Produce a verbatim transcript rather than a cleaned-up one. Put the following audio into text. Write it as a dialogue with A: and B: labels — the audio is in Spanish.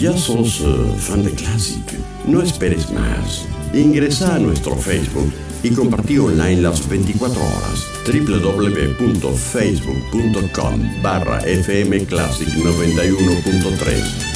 A: ¿Ya sos uh, fan de Classic? No esperes más. Ingresa a nuestro Facebook y compartí online las veinticuatro horas. doble u doble u doble u punto facebook punto com barra fm classic noventa y uno punto tres